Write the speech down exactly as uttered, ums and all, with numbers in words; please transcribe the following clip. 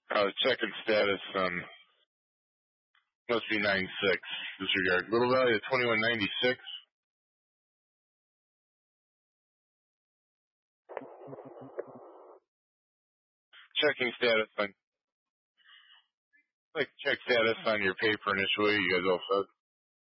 Uh, checking status on, must be nine six, disregard. Little value of twenty-one ninety-six. Checking status on, like, check status on your paper initially. You guys all set?